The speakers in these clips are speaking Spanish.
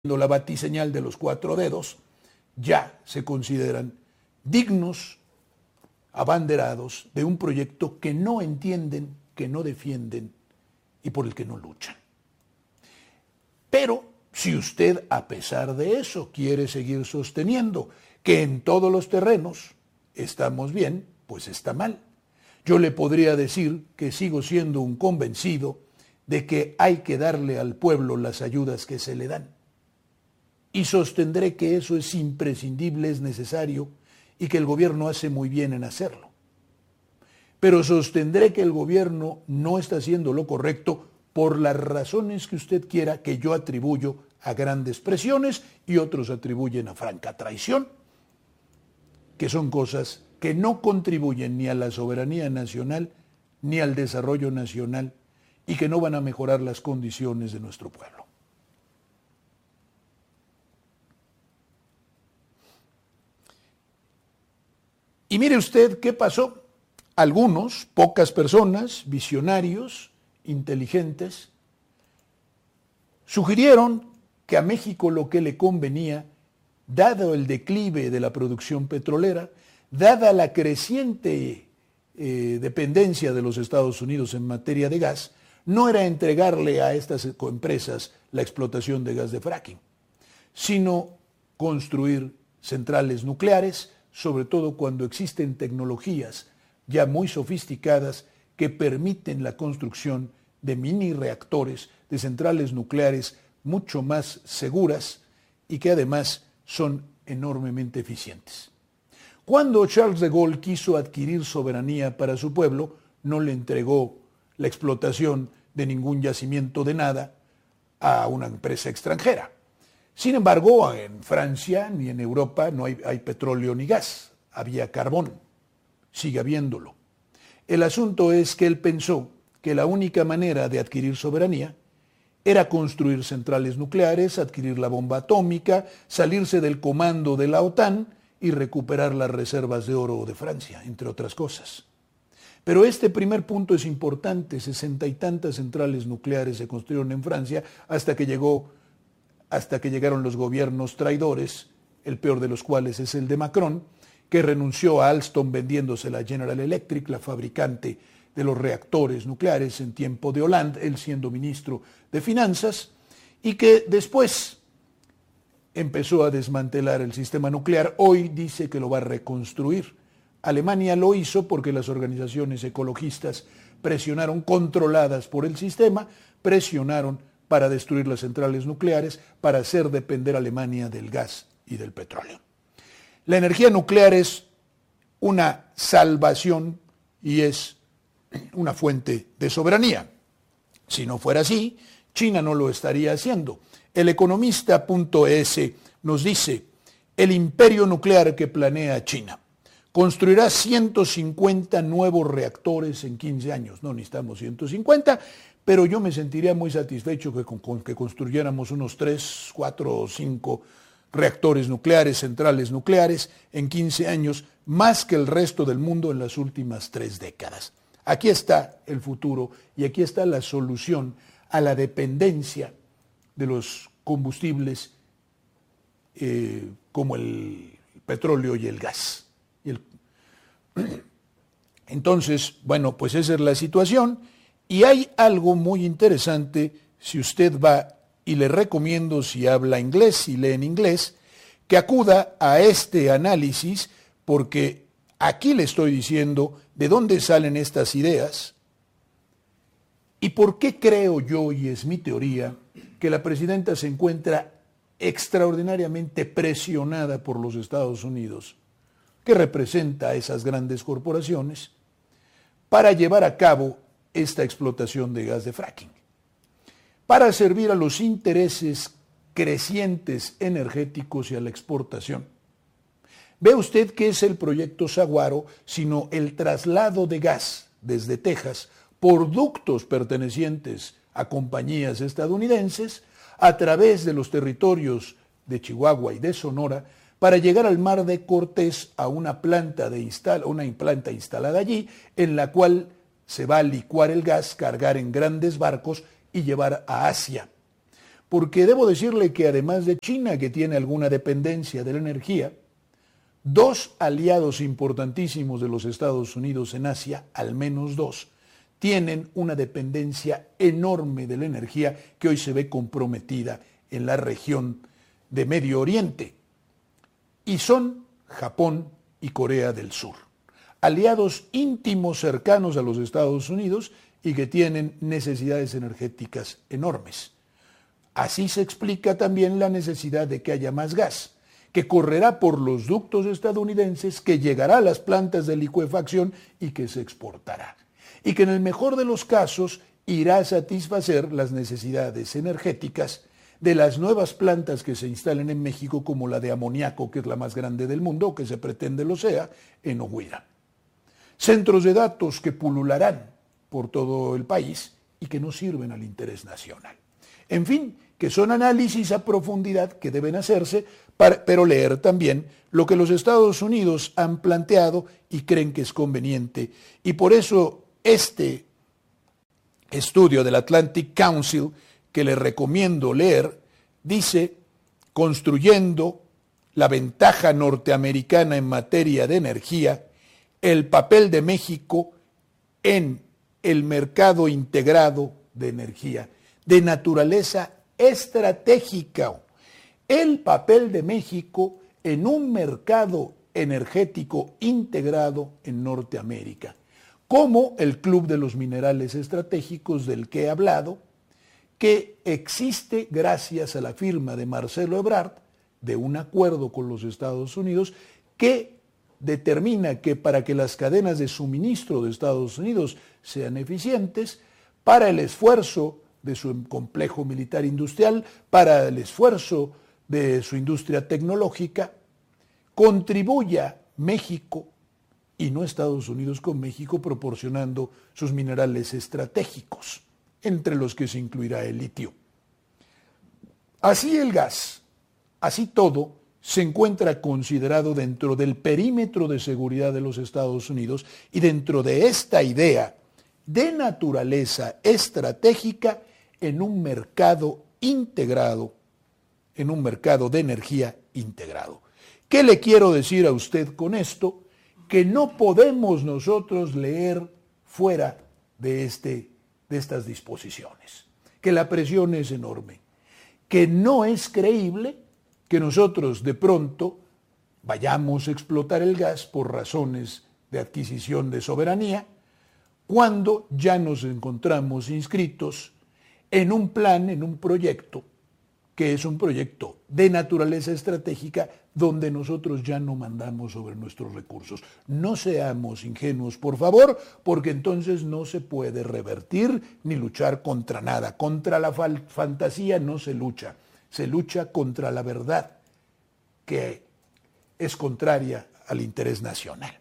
la batiseñal de los 4 dedos, ya se consideran dignos abanderados de un proyecto que no entienden, que no defienden y por el que no luchan. Pero si usted, a pesar de eso, quiere seguir sosteniendo que en todos los terrenos estamos bien, pues está mal. Yo le podría decir que sigo siendo un convencido de que hay que darle al pueblo las ayudas que se le dan. Y sostendré que eso es imprescindible, es necesario y que el gobierno hace muy bien en hacerlo. Pero sostendré que el gobierno no está haciendo lo correcto por las razones que usted quiera, que yo atribuyo a grandes presiones y otros atribuyen a franca traición, que son cosas que no contribuyen ni a la soberanía nacional ni al desarrollo nacional y que no van a mejorar las condiciones de nuestro pueblo. Y mire usted qué pasó. Algunos, pocas personas, visionarios, inteligentes, sugirieron que a México lo que le convenía, dado el declive de la producción petrolera, dada la creciente dependencia de los Estados Unidos en materia de gas, no era entregarle a estas empresas la explotación de gas de fracking, sino construir centrales nucleares, sobre todo cuando existen tecnologías ya muy sofisticadas que permiten la construcción de mini reactores, de centrales nucleares mucho más seguras y que además son enormemente eficientes. Cuando Charles de Gaulle quiso adquirir soberanía para su pueblo, no le entregó la explotación de ningún yacimiento de nada a una empresa extranjera. Sin embargo, en Francia ni en Europa no hay petróleo ni gas, había carbón, sigue habiéndolo. El asunto es que él pensó que la única manera de adquirir soberanía era construir centrales nucleares, adquirir la bomba atómica, salirse del comando de la OTAN y recuperar las reservas de oro de Francia, entre otras cosas. Pero este primer punto es importante, 60 y tantas centrales nucleares se construyeron en Francia hasta que llegaron los gobiernos traidores, el peor de los cuales es el de Macron, que renunció a Alstom vendiéndosela a General Electric, la fabricante de los reactores nucleares en tiempo de Hollande, él siendo ministro de Finanzas, y que después empezó a desmantelar el sistema nuclear. Hoy dice que lo va a reconstruir. Alemania lo hizo porque las organizaciones ecologistas presionaron, controladas por el sistema, presionaron para destruir las centrales nucleares, para hacer depender a Alemania del gas y del petróleo. La energía nuclear es una salvación y es una fuente de soberanía. Si no fuera así, China no lo estaría haciendo. El economista.es nos dice, el imperio nuclear que planea China construirá 150 nuevos reactores en 15 años. No necesitamos 150, pero yo me sentiría muy satisfecho con que construyéramos unos 3, 4 o 5 reactores nucleares, centrales nucleares, en 15 años, más que el resto del mundo en las últimas 3 décadas. Aquí está el futuro y aquí está la solución a la dependencia de los combustibles como el petróleo y el gas. Entonces, bueno, pues esa es la situación y hay algo muy interesante si usted va, y le recomiendo si habla inglés, si lee en inglés, que acuda a este análisis porque aquí le estoy diciendo de dónde salen estas ideas y por qué creo yo, y es mi teoría, que la presidenta se encuentra extraordinariamente presionada por los Estados Unidos, que representa a esas grandes corporaciones, para llevar a cabo esta explotación de gas de fracking, para servir a los intereses crecientes energéticos y a la exportación. Ve usted que es el proyecto Saguaro, sino el traslado de gas desde Texas por ductos pertenecientes a compañías estadounidenses a través de los territorios de Chihuahua y de Sonora para llegar al Mar de Cortés a una planta instalada allí en la cual se va a licuar el gas, cargar en grandes barcos y llevar a Asia. porque debo decirle que además de China, que tiene alguna dependencia de la energía, dos aliados importantísimos de los Estados Unidos en Asia, al menos dos, tienen una dependencia enorme de la energía que hoy se ve comprometida en la región de Medio Oriente, y son Japón y Corea del Sur, aliados íntimos cercanos a los Estados Unidos y que tienen necesidades energéticas enormes. Así se explica también la necesidad de que haya más gas, que correrá por los ductos estadounidenses, que llegará a las plantas de licuefacción y que se exportará. Y que en el mejor de los casos irá a satisfacer las necesidades energéticas de las nuevas plantas que se instalen en México, como la de amoníaco, que es la más grande del mundo, o que se pretende lo sea, en Ohuira. Centros de datos que pulularán por todo el país y que no sirven al interés nacional. En fin, que son análisis a profundidad que deben hacerse, pero leer también lo que los Estados Unidos han planteado y creen que es conveniente. Y por eso este estudio del Atlantic Council, que le recomiendo leer, dice: construyendo la ventaja norteamericana en materia de energía, el papel de México en el mercado integrado de energía, de naturaleza estratégica, el papel de México en un mercado energético integrado en Norteamérica, como el Club de los Minerales Estratégicos del que he hablado, que existe gracias a la firma de Marcelo Ebrard de un acuerdo con los Estados Unidos que determina que para que las cadenas de suministro de Estados Unidos sean eficientes, para el esfuerzo de su complejo militar industrial, para el esfuerzo de su industria tecnológica, contribuya México y no Estados Unidos con México, proporcionando sus minerales estratégicos, entre los que se incluirá el litio. Así el gas, así todo, se encuentra considerado dentro del perímetro de seguridad de los Estados Unidos y dentro de esta idea de naturaleza estratégica en un mercado integrado, en un mercado de energía integrado. ¿Qué le quiero decir a usted con esto? Que no podemos nosotros leer fuera de estas disposiciones, que la presión es enorme, que no es creíble que nosotros de pronto vayamos a explotar el gas por razones de adquisición de soberanía, cuando ya nos encontramos inscritos en un plan, en un proyecto, que es un proyecto de naturaleza estratégica, donde nosotros ya no mandamos sobre nuestros recursos. No seamos ingenuos, por favor, porque entonces no se puede revertir ni luchar contra nada. Contra la fantasía no se lucha contra la verdad, que es contraria al interés nacional.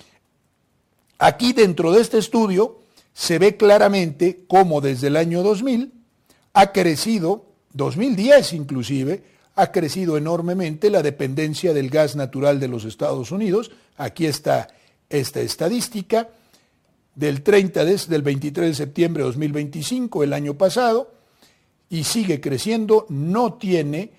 Aquí, dentro de este estudio, se ve claramente cómo desde el año 2000 ha crecido, 2010 inclusive, ha crecido enormemente la dependencia del gas natural de los Estados Unidos. Aquí está esta estadística del 23 de septiembre de 2025, el año pasado, y sigue creciendo, no tiende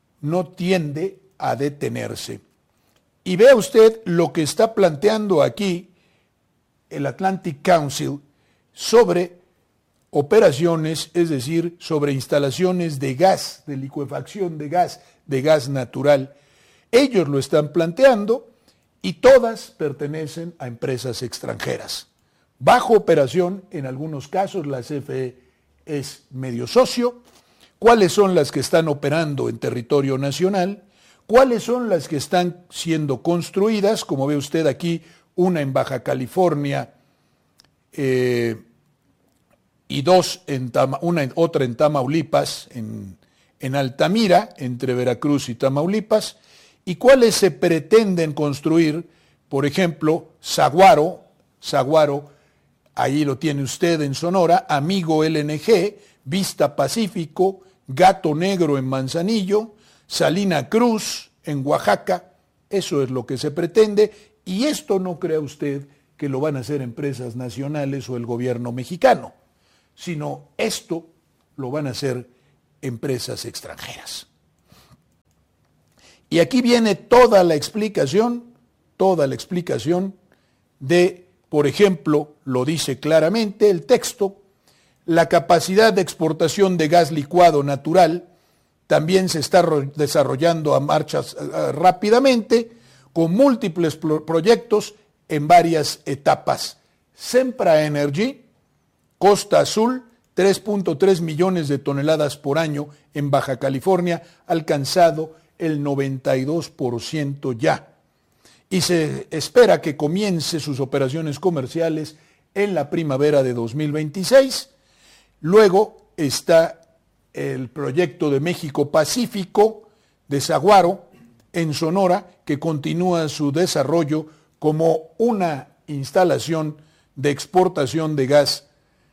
a detenerse. Y vea usted lo que está planteando aquí el Atlantic Council sobre operaciones, es decir, sobre instalaciones de gas, de licuefacción de gas natural. Ellos lo están planteando y todas pertenecen a empresas extranjeras. Bajo operación, en algunos casos la CFE es medio socio. ¿Cuáles son las que están operando en territorio nacional? ¿Cuáles son las que están siendo construidas? Como ve usted aquí, una en Baja California, y otra en Tamaulipas, en Altamira, entre Veracruz y Tamaulipas. ¿Y cuáles se pretenden construir? Por ejemplo, Saguaro, ahí lo tiene usted en Sonora, Amigo LNG, Vista Pacífico, Gato Negro en Manzanillo, Salina Cruz en Oaxaca. Eso es lo que se pretende, y esto no crea usted que lo van a hacer empresas nacionales o el gobierno mexicano, sino esto lo van a hacer empresas extranjeras. Y aquí viene toda la explicación de, por ejemplo, lo dice claramente el texto, la capacidad de exportación de gas licuado natural también se está desarrollando a marchas rápidamente, con múltiples proyectos en varias etapas. Sempra Energy, Costa Azul, 3.3 millones de toneladas por año en Baja California, alcanzado el 92% ya. Y se espera que comience sus operaciones comerciales en la primavera de 2026. Luego está el proyecto de México Pacífico de Saguaro, en Sonora, que continúa su desarrollo como una instalación de exportación de gas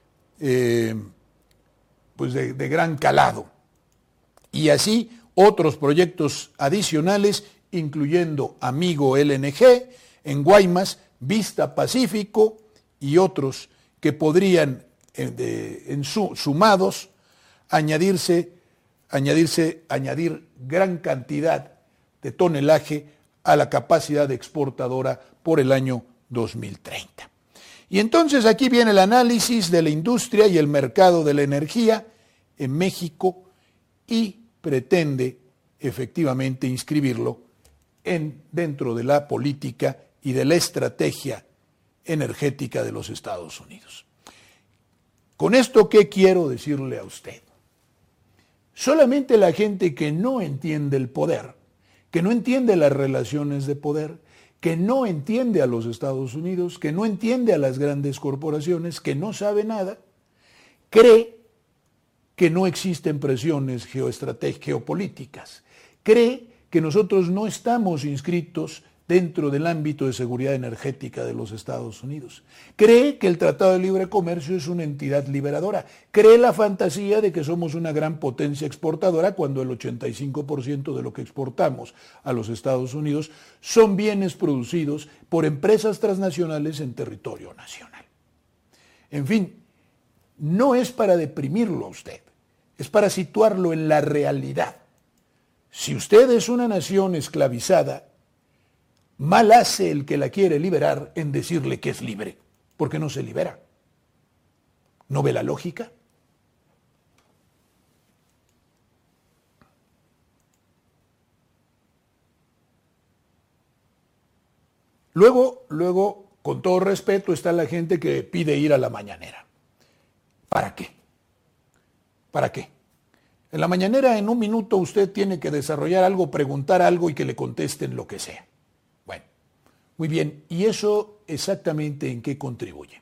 pues de gran calado. Y así otros proyectos adicionales, incluyendo Amigo LNG en Guaymas, Vista Pacífico y otros que podrían, sumados, añadir gran cantidad de tonelaje a la capacidad exportadora por el año 2030. Y entonces aquí viene el análisis de la industria y el mercado de la energía en México y pretende efectivamente inscribirlo dentro de la política y de la estrategia energética de los Estados Unidos. Con esto, ¿qué quiero decirle a usted? Solamente la gente que no entiende el poder, que no entiende las relaciones de poder, que no entiende a los Estados Unidos, que no entiende a las grandes corporaciones, que no sabe nada, cree que no existen presiones geopolíticas, cree que nosotros no estamos inscritos dentro del ámbito de seguridad energética de los Estados Unidos. Cree que el Tratado de Libre Comercio es una entidad liberadora. Cree la fantasía de que somos una gran potencia exportadora cuando el 85% de lo que exportamos a los Estados Unidos son bienes producidos por empresas transnacionales en territorio nacional. En fin, no es para deprimirlo a usted, es para situarlo en la realidad. Si usted es una nación esclavizada, mal hace el que la quiere liberar en decirle que es libre, porque no se libera. ¿No ve la lógica? Luego, con todo respeto, está la gente que pide ir a la mañanera. ¿Para qué? ¿Para qué? En la mañanera, en un minuto, usted tiene que desarrollar algo, preguntar algo y que le contesten lo que sea. Bueno, muy bien. ¿Y eso exactamente en qué contribuye?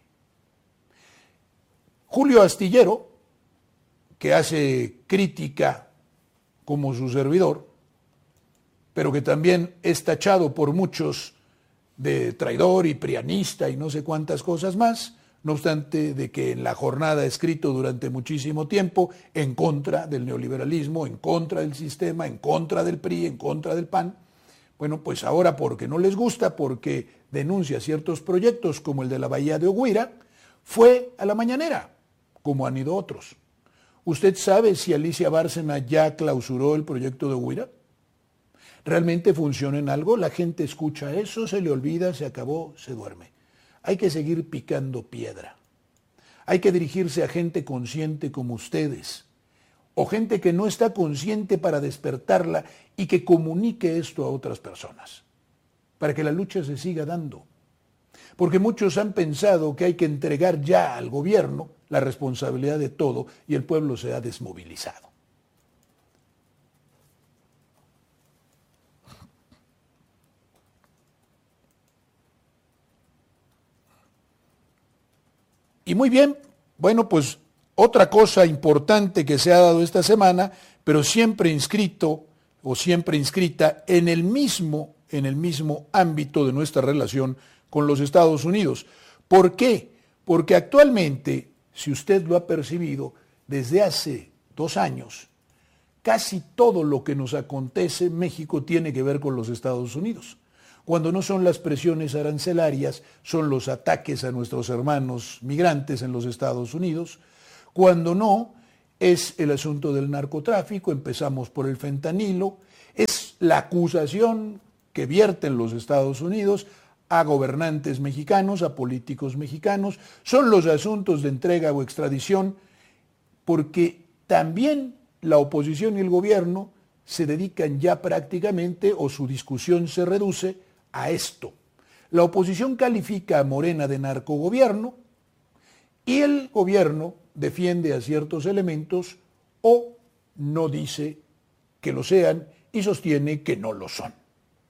Julio Astillero, que hace crítica como su servidor, pero que también es tachado por muchos de traidor y prianista y no sé cuántas cosas más, no obstante de que en la jornada ha escrito durante muchísimo tiempo en contra del neoliberalismo, en contra del sistema, en contra del PRI, en contra del PAN. Bueno, pues ahora porque no les gusta, porque denuncia ciertos proyectos como el de la Bahía de Oguira, fue a la mañanera, como han ido otros. ¿Usted sabe si Alicia Bárcena ya clausuró el proyecto de Oguira? ¿Realmente funciona en algo? La gente escucha eso, se le olvida, se acabó, se duerme. Hay que seguir picando piedra. Hay que dirigirse a gente consciente como ustedes, o gente que no está consciente para despertarla y que comunique esto a otras personas, para que la lucha se siga dando. Porque muchos han pensado que hay que entregar ya al gobierno la responsabilidad de todo y el pueblo se ha desmovilizado. Y muy bien, bueno, pues otra cosa importante que se ha dado esta semana, pero siempre inscrito o siempre inscrita en el mismo ámbito de nuestra relación con los Estados Unidos. ¿Por qué? Porque actualmente, si usted lo ha percibido, desde hace 2 años, casi todo lo que nos acontece en México tiene que ver con los Estados Unidos. Cuando no son las presiones arancelarias, son los ataques a nuestros hermanos migrantes en los Estados Unidos. Cuando no, es el asunto del narcotráfico, empezamos por el fentanilo, es la acusación que vierten los Estados Unidos a gobernantes mexicanos, a políticos mexicanos, son los asuntos de entrega o extradición, porque también la oposición y el gobierno se dedican ya prácticamente, o su discusión se reduce a esto. La oposición califica a Morena de narcogobierno y el gobierno defiende a ciertos elementos o no dice que lo sean y sostiene que no lo son.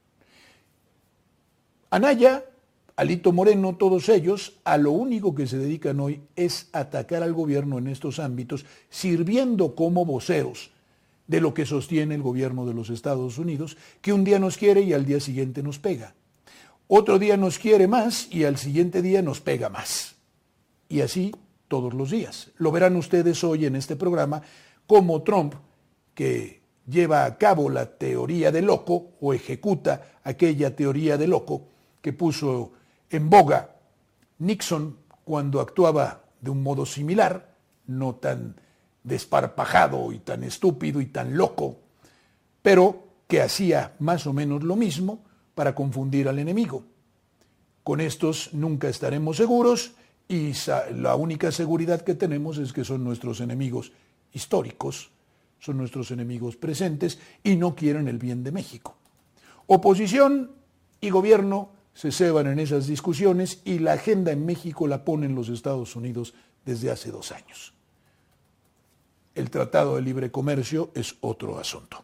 Anaya, Alito Moreno, todos ellos, a lo único que se dedican hoy es atacar al gobierno en estos ámbitos, sirviendo como voceros de lo que sostiene el gobierno de los Estados Unidos, que un día nos quiere y al día siguiente nos pega. Otro día nos quiere más y al siguiente día nos pega más. Y así todos los días. Lo verán ustedes hoy en este programa, como Trump, que lleva a cabo la teoría de loco o ejecuta aquella teoría de loco que puso en boga Nixon cuando actuaba de un modo similar, no tan desparpajado y tan estúpido y tan loco, pero que hacía más o menos lo mismo para confundir al enemigo. Con estos nunca estaremos seguros y la única seguridad que tenemos es que son nuestros enemigos históricos, son nuestros enemigos presentes y no quieren el bien de México. Oposición y gobierno se ceban en esas discusiones y la agenda en México la ponen los Estados Unidos desde hace 2 años. El Tratado de Libre Comercio es otro asunto.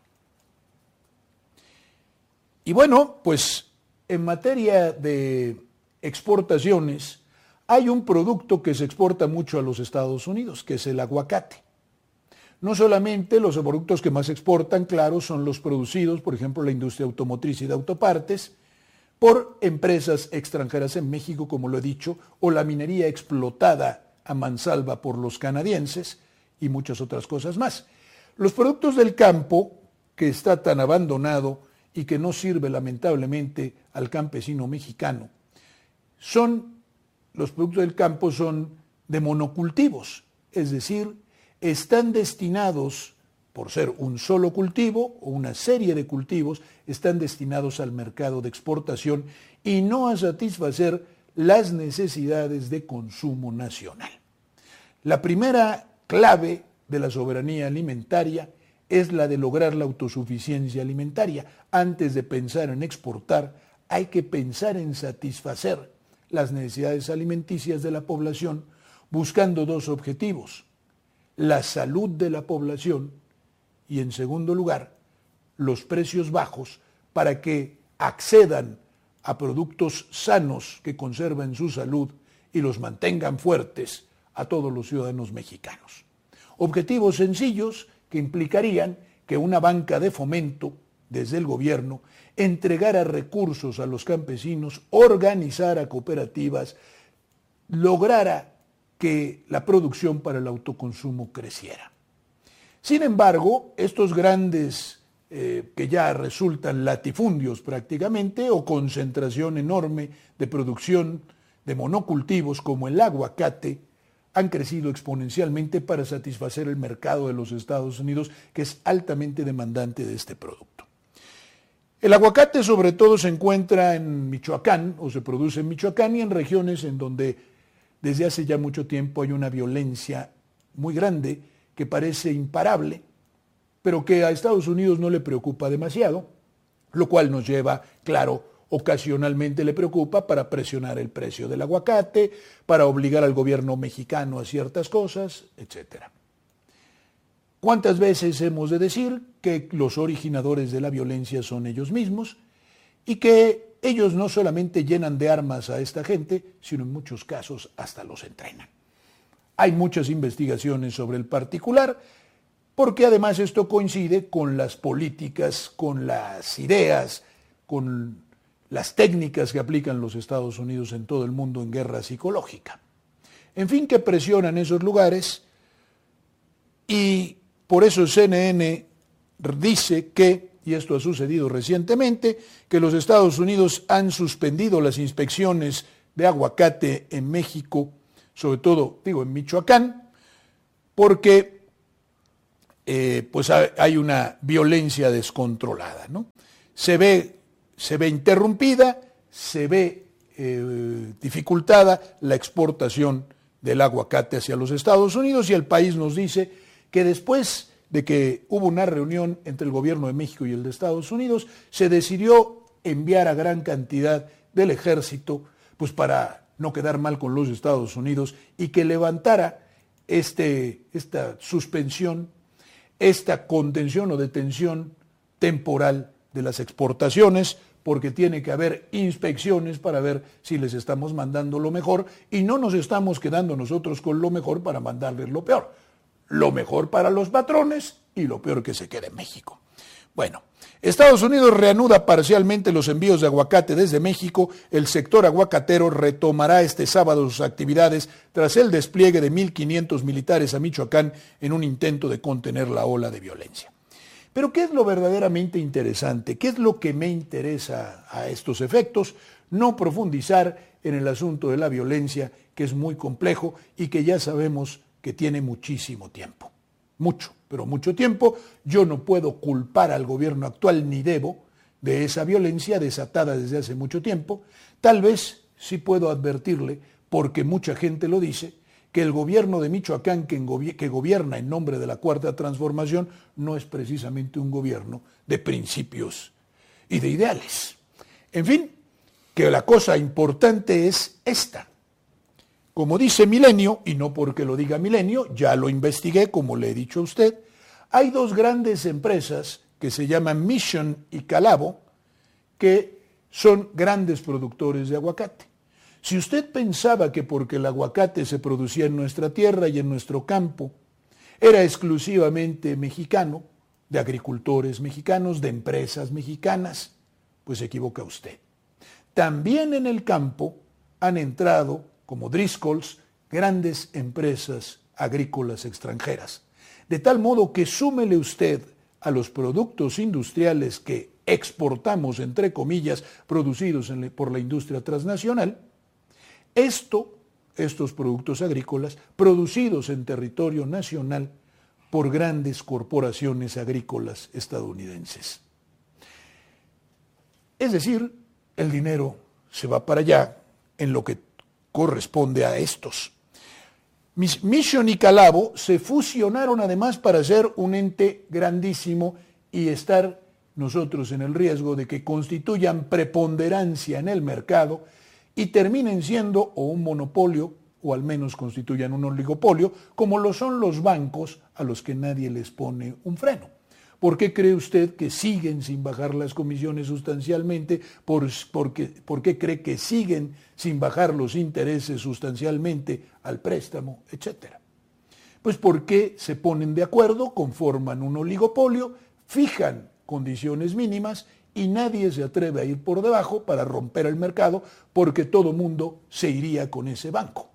Y bueno, pues en materia de exportaciones, hay un producto que se exporta mucho a los Estados Unidos, que es el aguacate. No solamente los productos que más exportan, claro, son los producidos, por ejemplo, la industria automotriz y de autopartes, por empresas extranjeras en México, como lo he dicho, o la minería explotada a mansalva por los canadienses y muchas otras cosas más. Los productos del campo, que está tan abandonado y que no sirve lamentablemente al campesino mexicano, los productos del campo son de monocultivos, es decir, están destinados, por ser un solo cultivo o una serie de cultivos, están destinados al mercado de exportación y no a satisfacer las necesidades de consumo nacional. La primera clave de la soberanía alimentaria es la de lograr la autosuficiencia alimentaria. Antes de pensar en exportar, hay que pensar en satisfacer las necesidades alimenticias de la población, buscando 2 objetivos: la salud de la población y, en segundo lugar, los precios bajos para que accedan a productos sanos que conserven su salud y los mantengan fuertes a todos los ciudadanos mexicanos. Objetivos sencillos que implicarían que una banca de fomento desde el gobierno entregara recursos a los campesinos, organizara cooperativas, lograra que la producción para el autoconsumo creciera. Sin embargo, estos grandes, que ya resultan latifundios prácticamente, o concentración enorme de producción de monocultivos como el aguacate, han crecido exponencialmente para satisfacer el mercado de los Estados Unidos, que es altamente demandante de este producto. El aguacate sobre todo se encuentra en Michoacán, o se produce en Michoacán y en regiones en donde desde hace ya mucho tiempo hay una violencia muy grande que parece imparable, pero que a Estados Unidos no le preocupa demasiado, lo cual nos lleva, claro, ocasionalmente le preocupa para presionar el precio del aguacate, para obligar al gobierno mexicano a ciertas cosas, etc. ¿Cuántas veces hemos de decir que los originadores de la violencia son ellos mismos y que ellos no solamente llenan de armas a esta gente, sino en muchos casos hasta los entrenan? Hay muchas investigaciones sobre el particular, porque además esto coincide con las políticas, con las ideas, con las técnicas que aplican los Estados Unidos en todo el mundo en guerra psicológica. En fin, que presionan esos lugares, y por eso CNN dice que, y esto ha sucedido recientemente, que los Estados Unidos han suspendido las inspecciones de aguacate en México, sobre todo, en Michoacán, porque pues hay una violencia descontrolada, ¿no? Se ve interrumpida, se ve dificultada la exportación del aguacate hacia los Estados Unidos, y el país nos dice que después de que hubo una reunión entre el gobierno de México y el de Estados Unidos, se decidió enviar a gran cantidad del ejército, pues para no quedar mal con los Estados Unidos, y que levantara esta suspensión, esta contención o detención temporal de las exportaciones, porque tiene que haber inspecciones para ver si les estamos mandando lo mejor, y no nos estamos quedando nosotros con lo mejor para mandarles lo peor. Lo mejor para los patrones y lo peor que se quede en México. Bueno, Estados Unidos reanuda parcialmente los envíos de aguacate desde México. El sector aguacatero retomará este sábado sus actividades tras el despliegue de 1,500 militares a Michoacán en un intento de contener la ola de violencia. Pero ¿qué es lo verdaderamente interesante? ¿Qué es lo que me interesa a estos efectos? No profundizar en el asunto de la violencia, que es muy complejo y que ya sabemos que tiene muchísimo tiempo. Mucho, pero mucho tiempo. Yo no puedo culpar al gobierno actual, ni debo, de esa violencia desatada desde hace mucho tiempo. Tal vez sí puedo advertirle, porque mucha gente lo dice, que el gobierno de Michoacán, que gobierna en nombre de la Cuarta Transformación, no es precisamente un gobierno de principios y de ideales. En fin, que la cosa importante es esta. Como dice Milenio, y no porque lo diga Milenio, ya lo investigué, como le he dicho a usted, hay dos grandes empresas que se llaman Mission y Calavo, que son grandes productores de aguacate. Si usted pensaba que porque el aguacate se producía en nuestra tierra y en nuestro campo, era exclusivamente mexicano, de agricultores mexicanos, de empresas mexicanas, pues se equivoca usted. También en el campo han entrado, como Driscoll's, grandes empresas agrícolas extranjeras. De tal modo que súmele usted a los productos industriales que exportamos, entre comillas, producidos por la industria transnacional, estos productos agrícolas producidos en territorio nacional por grandes corporaciones agrícolas estadounidenses. Es decir, el dinero se va para allá en lo que corresponde a estos. Mission y Calavo se fusionaron además para ser un ente grandísimo y estar nosotros en el riesgo de que constituyan preponderancia en el mercado y terminen siendo o un monopolio o al menos constituyan un oligopolio, como lo son los bancos a los que nadie les pone un freno. ¿Por qué cree usted que siguen sin bajar las comisiones sustancialmente? ¿Por qué cree que siguen sin bajar los intereses sustancialmente al préstamo, etcétera? Pues porque se ponen de acuerdo, conforman un oligopolio, fijan condiciones mínimas y nadie se atreve a ir por debajo para romper el mercado, porque todo mundo se iría con ese banco.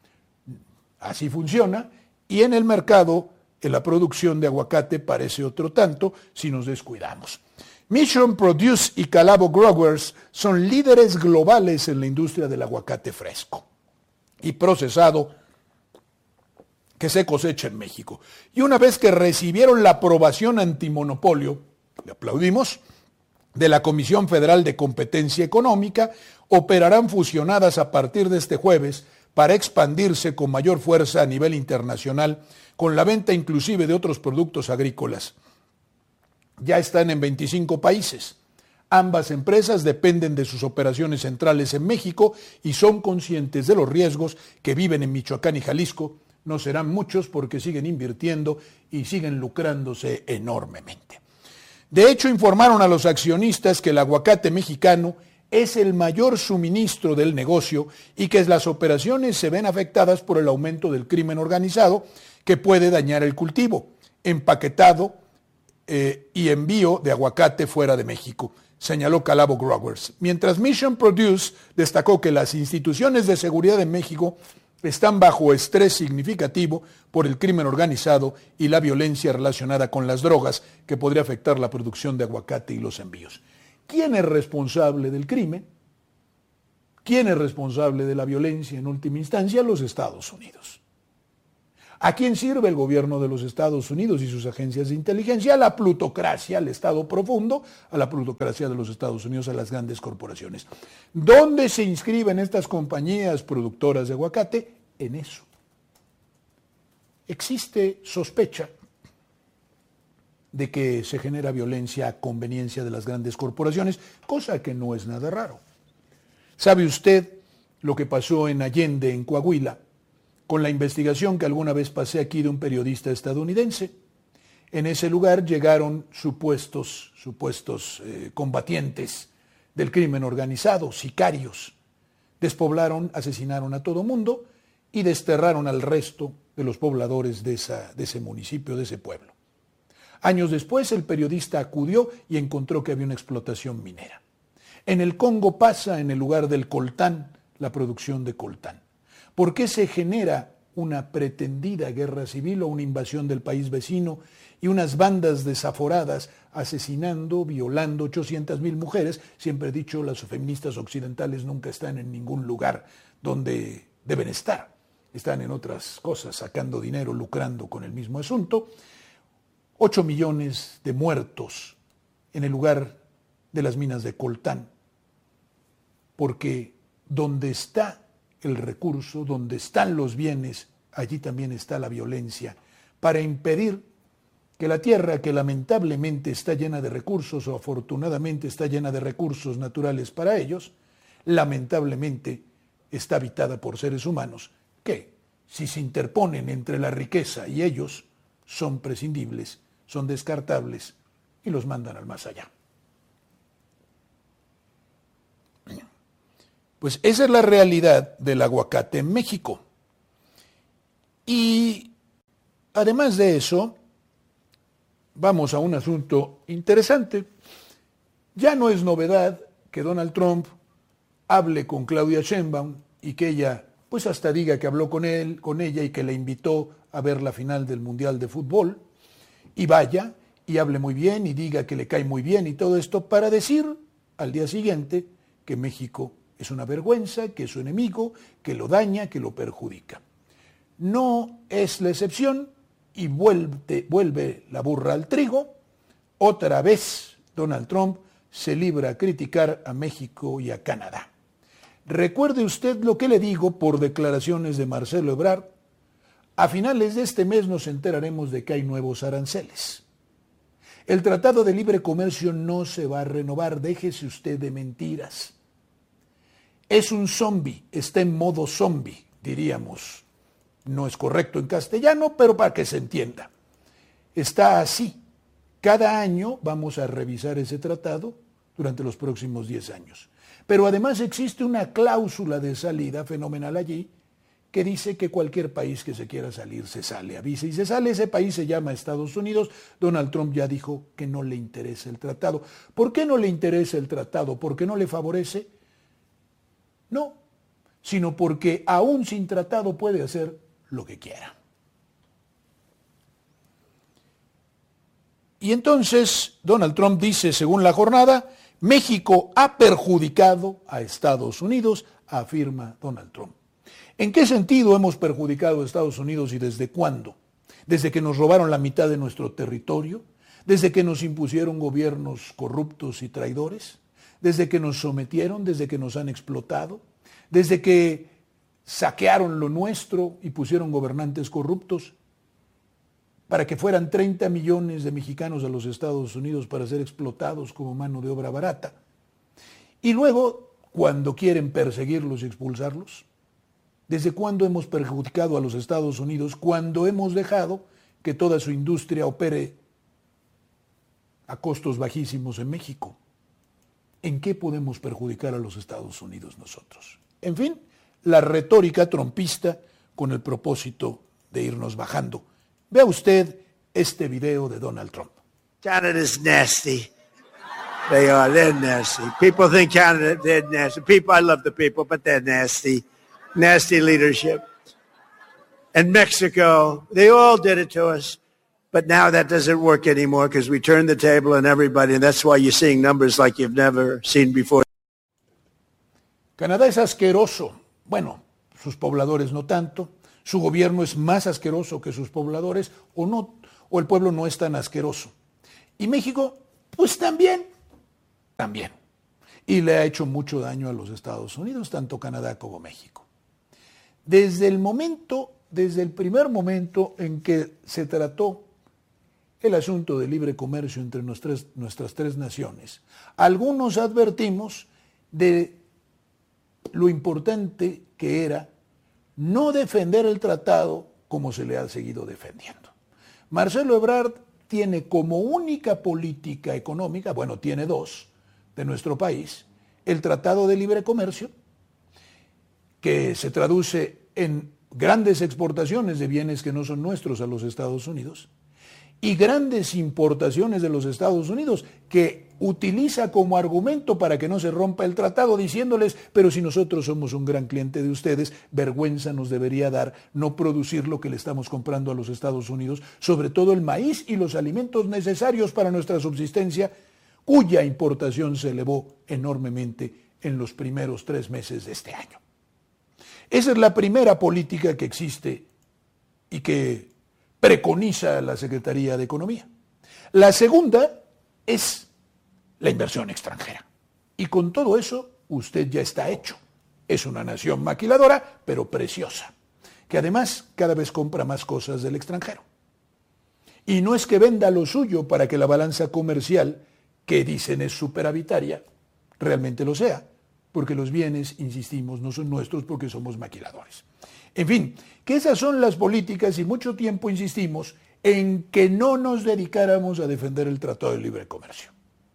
Así funciona, y en el mercado en la producción de aguacate parece otro tanto si nos descuidamos. Mission Produce y Calavo Growers son líderes globales en la industria del aguacate fresco y procesado que se cosecha en México. Y una vez que recibieron la aprobación antimonopolio, le aplaudimos, de la Comisión Federal de Competencia Económica, operarán fusionadas a partir de este jueves para expandirse con mayor fuerza a nivel internacional, con la venta inclusive de otros productos agrícolas. Ya están en 25 países. Ambas empresas dependen de sus operaciones centrales en México y son conscientes de los riesgos que viven en Michoacán y Jalisco. No serán muchos porque siguen invirtiendo y siguen lucrándose enormemente. De hecho, informaron a los accionistas que el aguacate mexicano es el mayor suministro del negocio y que las operaciones se ven afectadas por el aumento del crimen organizado que puede dañar el cultivo, empaquetado y envío de aguacate fuera de México, señaló Calavo Growers. Mientras Mission Produce destacó que las instituciones de seguridad en México están bajo estrés significativo por el crimen organizado y la violencia relacionada con las drogas que podría afectar la producción de aguacate y los envíos. ¿Quién es responsable del crimen? ¿Quién es responsable de la violencia en última instancia? Los Estados Unidos. ¿A quién sirve el gobierno de los Estados Unidos y sus agencias de inteligencia? A la plutocracia, al Estado profundo, a la plutocracia de los Estados Unidos, a las grandes corporaciones. ¿Dónde se inscriben estas compañías productoras de aguacate? En eso. Existe sospecha de que se genera violencia a conveniencia de las grandes corporaciones, cosa que no es nada raro. ¿Sabe usted lo que pasó en Allende, en Coahuila, con la investigación que alguna vez pasé aquí de un periodista estadounidense? En ese lugar llegaron supuestos combatientes del crimen organizado, sicarios. Despoblaron, asesinaron a todo mundo y desterraron al resto de los pobladores de ese municipio, de ese pueblo. Años después, el periodista acudió y encontró que había una explotación minera. En el Congo pasa, en el lugar del coltán, la producción de coltán. ¿Por qué se genera una pretendida guerra civil o una invasión del país vecino y unas bandas desaforadas asesinando, violando 800,000 mujeres? Siempre he dicho, las feministas occidentales nunca están en ningún lugar donde deben estar. Están en otras cosas, sacando dinero, lucrando con el mismo asunto. 8 millones de muertos en el lugar de las minas de coltán, porque donde está el recurso, donde están los bienes, allí también está la violencia, para impedir que la tierra, que lamentablemente está llena de recursos, o afortunadamente está llena de recursos naturales para ellos, lamentablemente está habitada por seres humanos que, si se interponen entre la riqueza y ellos, son prescindibles, son descartables y los mandan al más allá. Pues esa es la realidad del aguacate en México. Y además de eso, vamos a un asunto interesante. Ya no es novedad que Donald Trump hable con Claudia Sheinbaum y que ella, pues hasta diga que habló con ella y que la invitó a ver la final del Mundial de Fútbol, y vaya y hable muy bien y diga que le cae muy bien y todo esto para decir al día siguiente que México es una vergüenza, que es su enemigo, que lo daña, que lo perjudica. No es la excepción y vuelve la burra al trigo. Otra vez Donald Trump se libra a criticar a México y a Canadá. Recuerde usted lo que le digo por declaraciones de Marcelo Ebrard. A finales de este mes nos enteraremos de que hay nuevos aranceles. El Tratado de Libre Comercio no se va a renovar, déjese usted de mentiras. Es un zombie, está en modo zombie, diríamos. No es correcto en castellano, pero para que se entienda. Está así. Cada año vamos a revisar ese tratado durante los próximos 10 años. Pero además existe una cláusula de salida fenomenal allí que dice que cualquier país que se quiera salir se sale, avisa y se sale. Ese país se llama Estados Unidos. Donald Trump ya dijo que no le interesa el tratado. ¿Por qué no le interesa el tratado? ¿Por qué no le favorece? No, sino porque aún sin tratado puede hacer lo que quiera. Y entonces Donald Trump dice, según La Jornada, México ha perjudicado a Estados Unidos, afirma Donald Trump. ¿En qué sentido hemos perjudicado a Estados Unidos y desde cuándo? ¿Desde que nos robaron la mitad de nuestro territorio? ¿Desde que nos impusieron gobiernos corruptos y traidores? ¿Desde que nos sometieron? ¿Desde que nos han explotado? ¿Desde que saquearon lo nuestro y pusieron gobernantes corruptos para que fueran 30 millones de mexicanos a los Estados Unidos para ser explotados como mano de obra barata? Y luego, cuando quieren perseguirlos y expulsarlos, ¿desde cuándo hemos perjudicado a los Estados Unidos cuando hemos dejado que toda su industria opere a costos bajísimos en México? ¿En qué podemos perjudicar a los Estados Unidos nosotros? En fin, la retórica trumpista con el propósito de irnos bajando. Vea usted este video de Donald Trump. Canada is nasty. They're nasty. People think Canada, they're nasty. I love the people, but they're nasty. Nasty leadership. And Mexico, they all did it to us. But now that doesn't work anymore because we turned the table on everybody, and that's why you're seeing numbers like you've never seen before. Canadá es asqueroso. Bueno, sus pobladores no tanto. Su gobierno es más asqueroso que sus pobladores o no, o el pueblo no es tan asqueroso. Y México, pues también. Y le ha hecho mucho daño a los Estados Unidos, tanto Canadá como México. Desde el primer momento en que se trató el asunto de libre comercio entre nuestras tres naciones, algunos advertimos de lo importante que era no defender el tratado como se le ha seguido defendiendo. Marcelo Ebrard tiene como única política económica, bueno, tiene dos, de nuestro país, el Tratado de Libre Comercio, que se traduce en grandes exportaciones de bienes que no son nuestros a los Estados Unidos, y grandes importaciones de los Estados Unidos, que utiliza como argumento para que no se rompa el tratado, diciéndoles, pero si nosotros somos un gran cliente de ustedes, vergüenza nos debería dar no producir lo que le estamos comprando a los Estados Unidos, sobre todo el maíz y los alimentos necesarios para nuestra subsistencia, cuya importación se elevó enormemente en los primeros 3 meses de este año. Esa es la primera política que existe y que preconiza la Secretaría de Economía. La segunda es la inversión extranjera. Y con todo eso, usted ya está hecho. Es una nación maquiladora, pero preciosa, que además cada vez compra más cosas del extranjero. Y no es que venda lo suyo para que la balanza comercial, que dicen es superavitaria, realmente lo sea, porque los bienes, insistimos, no son nuestros porque somos maquiladores. En fin, que esas son las políticas y mucho tiempo insistimos en que no nos dedicáramos a defender el Tratado de Libre Comercio.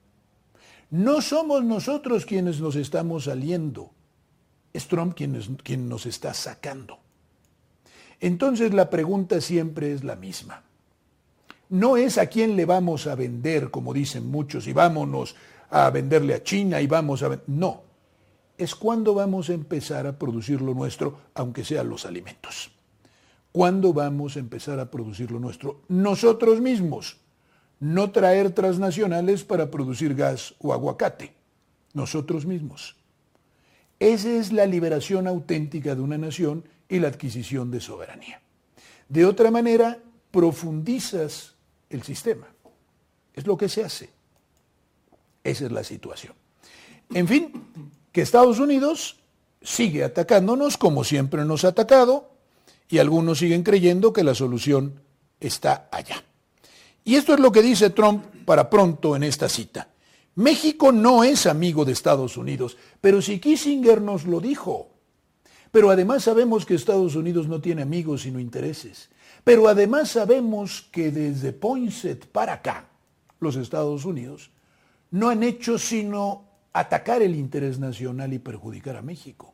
No somos nosotros quienes nos estamos saliendo, es Trump quien nos está sacando. Entonces la pregunta siempre es la misma. No es a quién le vamos a vender, como dicen muchos, y vámonos a venderle a China y vamos a... No, es cuándo vamos a empezar a producir lo nuestro, aunque sean los alimentos. ¿Cuándo vamos a empezar a producir lo nuestro? Nosotros mismos. No traer transnacionales para producir gas o aguacate. Nosotros mismos. Esa es la liberación auténtica de una nación y la adquisición de soberanía. De otra manera, profundizas el sistema. Es lo que se hace. Esa es la situación. En fin, que Estados Unidos sigue atacándonos como siempre nos ha atacado y algunos siguen creyendo que la solución está allá. Y esto es lo que dice Trump para pronto en esta cita. México no es amigo de Estados Unidos, pero si Kissinger nos lo dijo. Pero además sabemos que Estados Unidos no tiene amigos sino intereses. Pero además sabemos que desde Poinsett para acá, los Estados Unidos no han hecho sino atacar el interés nacional y perjudicar a México.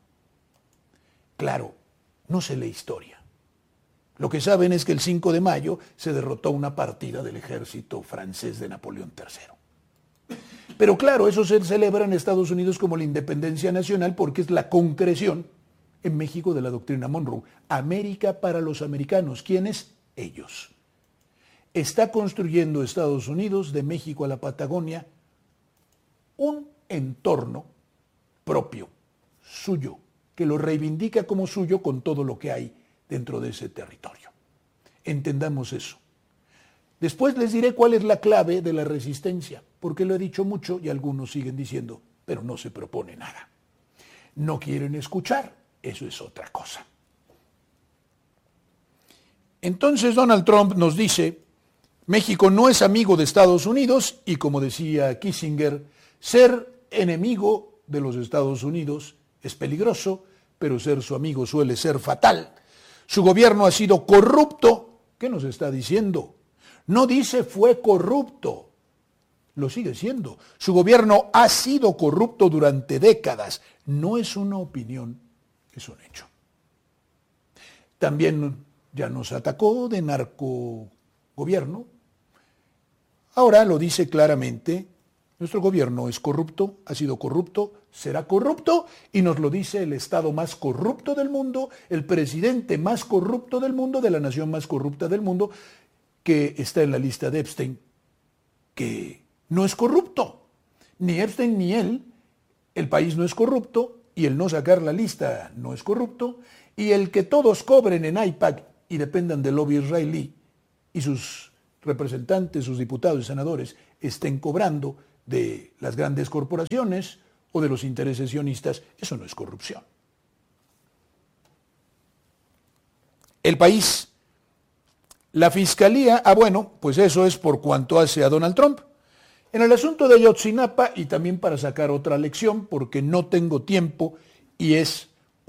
Claro, no sé la historia. Lo que saben es que el 5 de mayo se derrotó una partida del ejército francés de Napoleón III. Pero claro, eso se celebra en Estados Unidos como la independencia nacional porque es la concreción en México de la doctrina Monroe. América para los americanos. ¿Quiénes? Ellos. Está construyendo Estados Unidos de México a la Patagonia un entorno propio, suyo, que lo reivindica como suyo con todo lo que hay dentro de ese territorio. Entendamos eso. Después les diré cuál es la clave de la resistencia, porque lo he dicho mucho y algunos siguen diciendo, pero no se propone nada. No quieren escuchar, eso es otra cosa. Entonces Donald Trump nos dice, México no es amigo de Estados Unidos y como decía Kissinger, ser enemigo de los Estados Unidos es peligroso, pero ser su amigo suele ser fatal. Su gobierno ha sido corrupto. ¿Qué nos está diciendo? No dice fue corrupto, lo sigue siendo. Su gobierno ha sido corrupto durante décadas. No es una opinión, es un hecho. También ya nos atacó de narcogobierno. Ahora lo dice claramente, nuestro gobierno es corrupto, ha sido corrupto, será corrupto y nos lo dice el Estado más corrupto del mundo, el presidente más corrupto del mundo, de la nación más corrupta del mundo, que está en la lista de Epstein, que no es corrupto. Ni Epstein ni él, el país no es corrupto y el no sacar la lista no es corrupto, y el que todos cobren en AIPAC y dependan del lobby israelí y sus representantes, sus diputados y senadores estén cobrando de las grandes corporaciones o de los intereses sionistas, eso no es corrupción. El país, la fiscalía, bueno, pues eso es por cuanto hace a Donald Trump. En el asunto de Ayotzinapa, y también para sacar otra lección, porque no tengo tiempo y este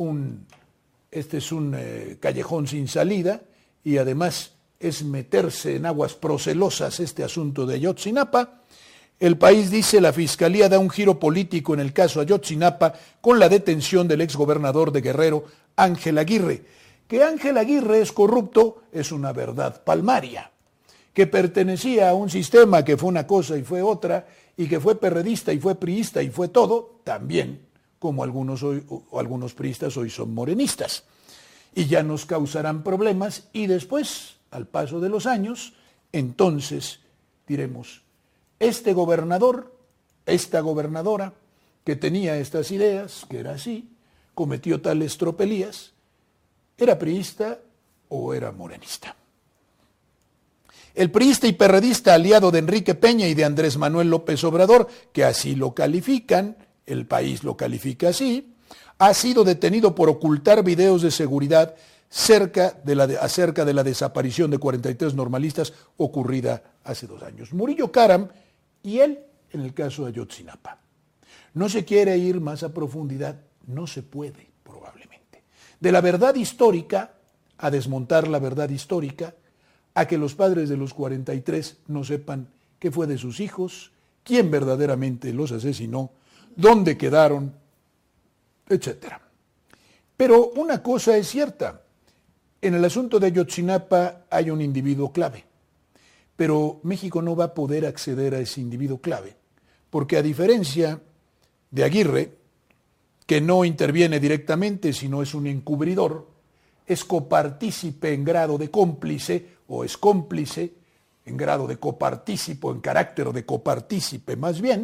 es un callejón sin salida, y además es meterse en aguas procelosas este asunto de Ayotzinapa. El país dice: la fiscalía da un giro político en el caso Ayotzinapa con la detención del exgobernador de Guerrero, Ángel Aguirre. Que Ángel Aguirre es corrupto es una verdad palmaria. Que pertenecía a un sistema que fue una cosa y fue otra, y que fue perredista y fue priista y fue todo, también, como algunos priistas hoy son morenistas. Y ya nos causarán problemas, y después, al paso de los años, entonces diremos: este gobernador, esta gobernadora, que tenía estas ideas, que era así, cometió tales tropelías, ¿era priista o era morenista? El priista y perredista aliado de Enrique Peña y de Andrés Manuel López Obrador, que así lo califican, el país lo califica así, ha sido detenido por ocultar videos de seguridad acerca de la desaparición de 43 normalistas ocurrida hace 2 años. Murillo Karam y él en el caso de Ayotzinapa. No se quiere ir más a profundidad, no se puede probablemente. De la verdad histórica a desmontar la verdad histórica, a que los padres de los 43 no sepan qué fue de sus hijos, quién verdaderamente los asesinó, dónde quedaron, etc. Pero una cosa es cierta: en el asunto de Ayotzinapa hay un individuo clave, pero México no va a poder acceder a ese individuo clave, porque a diferencia de Aguirre, que no interviene directamente, sino es un encubridor, es copartícipe en grado de cómplice, o es cómplice en grado de copartícipe, en carácter de copartícipe más bien,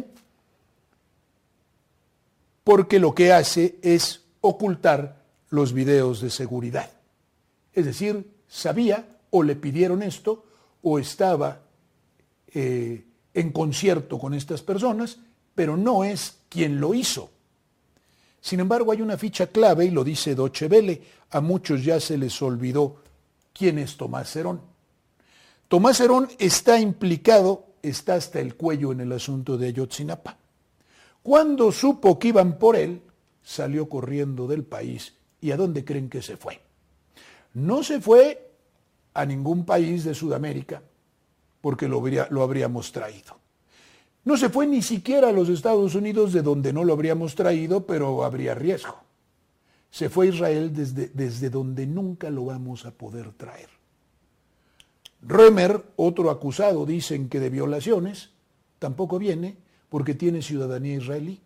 porque lo que hace es ocultar los videos de seguridad. Es decir, sabía o le pidieron esto, o estaba en concierto con estas personas, pero no es quien lo hizo. Sin embargo, hay una ficha clave, y lo dice Deutsche Welle: a muchos ya se les olvidó quién es Tomás Herón. Tomás Herón está implicado, está hasta el cuello en el asunto de Ayotzinapa. Cuando supo que iban por él, salió corriendo del país. ¿Y a dónde creen que se fue? No se fue a ningún país de Sudamérica, porque lo habríamos traído. No se fue ni siquiera a los Estados Unidos, de donde no lo habríamos traído, pero habría riesgo. Se fue a Israel desde donde nunca lo vamos a poder traer. Römer, otro acusado, dicen que de violaciones, tampoco viene porque tiene ciudadanía israelí.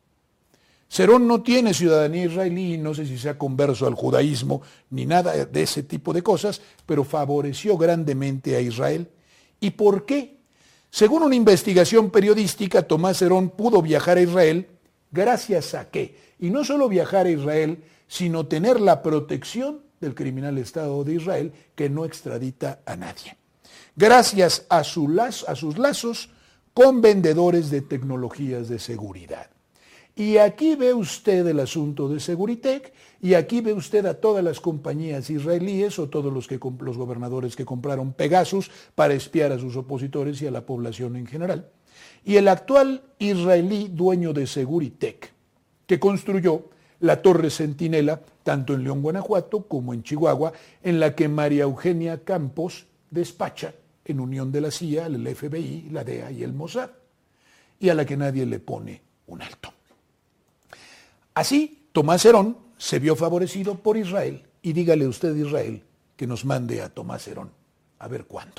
Cerón no tiene ciudadanía israelí, no sé si sea converso al judaísmo ni nada de ese tipo de cosas, pero favoreció grandemente a Israel. ¿Y por qué? Según una investigación periodística, Tomás Herón pudo viajar a Israel gracias a qué. Y no solo viajar a Israel, sino tener la protección del criminal Estado de Israel, que no extradita a nadie. Gracias a sus lazos con vendedores de tecnologías de seguridad. Y aquí ve usted el asunto de Seguritech, y aquí ve usted a todas las compañías israelíes o todos los gobernadores que compraron Pegasus para espiar a sus opositores y a la población en general. Y el actual israelí dueño de Seguritech, que construyó la Torre Centinela, tanto en León, Guanajuato, como en Chihuahua, en la que María Eugenia Campos despacha en unión de la CIA, el FBI, la DEA y el Mossad, y a la que nadie le pone un alto. Así, Tomás Herón se vio favorecido por Israel, y dígale usted a Israel que nos mande a Tomás Herón, a ver cuándo.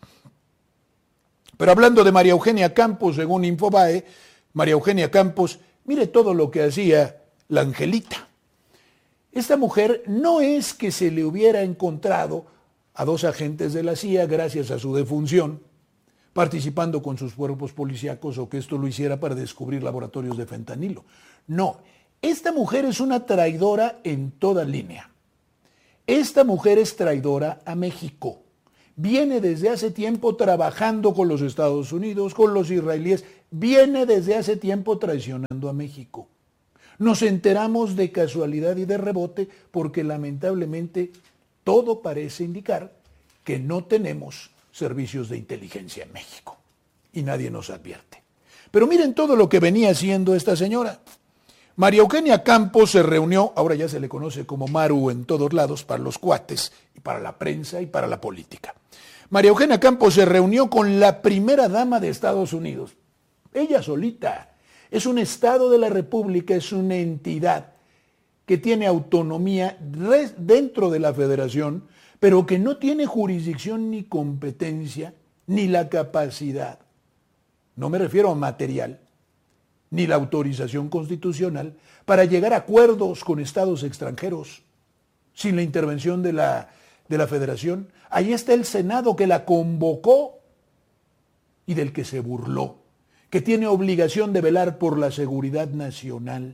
Pero hablando de María Eugenia Campos, según Infobae, María Eugenia Campos, mire todo lo que hacía la Angelita. Esta mujer no es que se le hubiera encontrado a 2 agentes de la CIA gracias a su defunción, participando con sus cuerpos policíacos, o que esto lo hiciera para descubrir laboratorios de fentanilo. No, Esta mujer es una traidora en toda línea. Esta mujer es traidora a México. Viene desde hace tiempo trabajando con los Estados Unidos, con los israelíes. Viene desde hace tiempo traicionando a México. Nos enteramos de casualidad y de rebote porque lamentablemente todo parece indicar que no tenemos servicios de inteligencia en México y nadie nos advierte. Pero miren todo lo que venía haciendo esta señora. María Eugenia Campos se reunió, ahora ya se le conoce como Maru en todos lados, para los cuates, y para la prensa y para la política. María Eugenia Campos se reunió con la primera dama de Estados Unidos. Ella solita. Es un Estado de la República, es una entidad que tiene autonomía dentro de la Federación, pero que no tiene jurisdicción ni competencia, ni la capacidad. No me refiero a material, ni la autorización constitucional para llegar a acuerdos con estados extranjeros sin la intervención de la Federación. Ahí está el Senado que la convocó y del que se burló, que tiene obligación de velar por la seguridad nacional.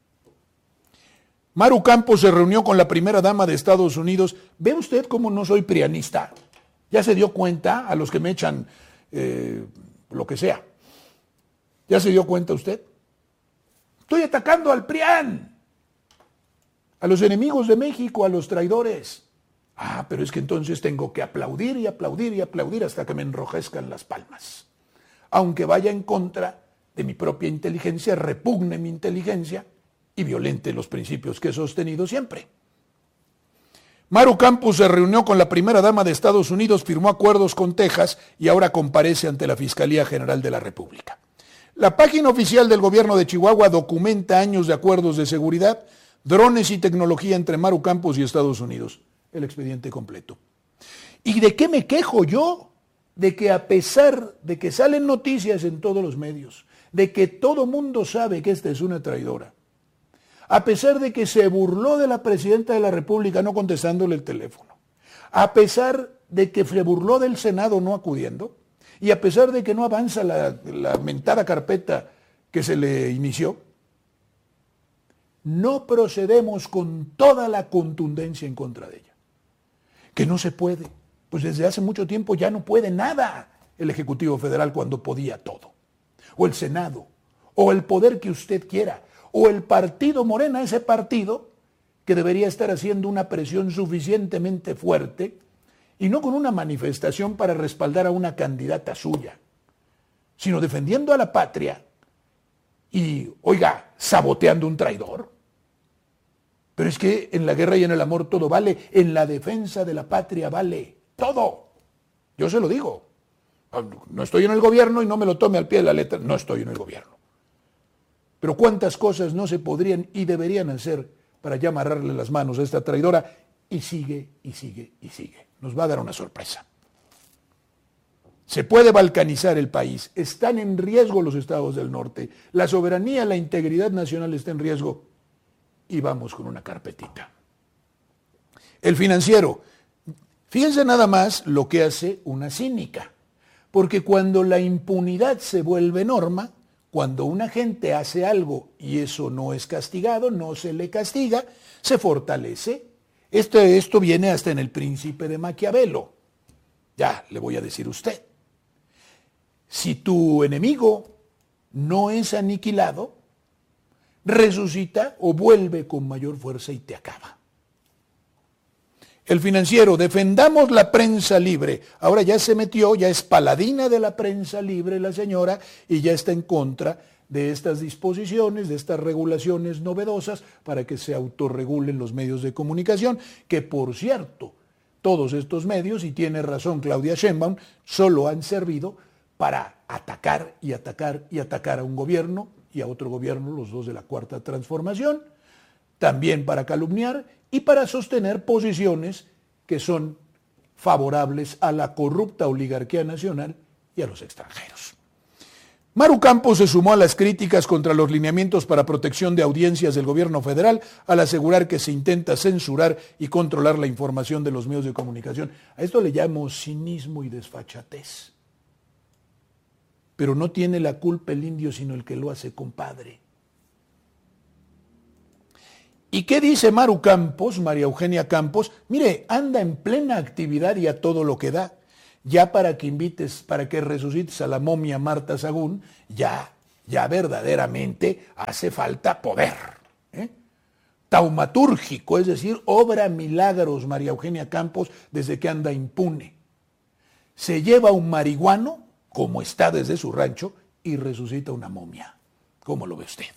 Maru Campos se reunió con la primera dama de Estados Unidos. ¿Ve usted cómo no soy prianista? ¿Ya se dio cuenta a los que me echan lo que sea? ¿Ya se dio cuenta usted? Estoy atacando al PRIAN, a los enemigos de México, a los traidores. Pero es que entonces tengo que aplaudir y aplaudir y aplaudir hasta que me enrojezcan las palmas. Aunque vaya en contra de mi propia inteligencia, repugne mi inteligencia y violente los principios que he sostenido siempre. Maru Campos se reunió con la primera dama de Estados Unidos, firmó acuerdos con Texas y ahora comparece ante la Fiscalía General de la República. La página oficial del gobierno de Chihuahua documenta años de acuerdos de seguridad, drones y tecnología entre Maru Campos y Estados Unidos. El expediente completo. ¿Y de qué me quejo yo? De que a pesar de que salen noticias en todos los medios, de que todo mundo sabe que esta es una traidora, a pesar de que se burló de la presidenta de la República no contestándole el teléfono, a pesar de que se burló del Senado no acudiendo, y a pesar de que no avanza la mentada carpeta que se le inició, no procedemos con toda la contundencia en contra de ella. Que no se puede. Pues desde hace mucho tiempo ya no puede nada el Ejecutivo Federal cuando podía todo. O el Senado, o el poder que usted quiera, o el partido Morena, ese partido que debería estar haciendo una presión suficientemente fuerte y no con una manifestación para respaldar a una candidata suya, sino defendiendo a la patria y, oiga, saboteando un traidor. Pero es que en la guerra y en el amor todo vale, en la defensa de la patria vale todo. Yo se lo digo. No estoy en el gobierno y no me lo tome al pie de la letra, no estoy en el gobierno. Pero cuántas cosas no se podrían y deberían hacer para ya amarrarle las manos a esta traidora y sigue y sigue y sigue. Nos va a dar una sorpresa. Se puede balcanizar el país, están en riesgo los estados del norte, la soberanía, la integridad nacional está en riesgo y vamos con una carpetita. El Financiero. Fíjense nada más lo que hace una cínica, porque cuando la impunidad se vuelve norma, cuando una gente hace algo y eso no es castigado, no se le castiga, se fortalece. Esto viene hasta en El Príncipe de Maquiavelo. Ya le voy a decir a usted. Si tu enemigo no es aniquilado, resucita o vuelve con mayor fuerza y te acaba. El Financiero, defendamos la prensa libre. Ahora ya se metió, ya es paladina de la prensa libre la señora y ya está en contra de estas disposiciones, de estas regulaciones novedosas para que se autorregulen los medios de comunicación, que por cierto, todos estos medios, y tiene razón Claudia Sheinbaum, solo han servido para atacar y atacar y atacar a un gobierno y a otro gobierno, los dos de la Cuarta Transformación, también para calumniar y para sostener posiciones que son favorables a la corrupta oligarquía nacional y a los extranjeros. Maru Campos se sumó a las críticas contra los lineamientos para protección de audiencias del gobierno federal al asegurar que se intenta censurar y controlar la información de los medios de comunicación. A esto le llamo cinismo y desfachatez. Pero no tiene la culpa el indio, sino el que lo hace compadre. ¿Y qué dice Maru Campos, María Eugenia Campos? Mire, anda en plena actividad y a todo lo que da. Ya para que resucites a la momia Marta Sagún, ya verdaderamente hace falta poder. Taumatúrgico, es decir, obra milagros María Eugenia Campos desde que anda impune. Se lleva un marihuano, como está desde su rancho, y resucita una momia. ¿Cómo lo ve usted?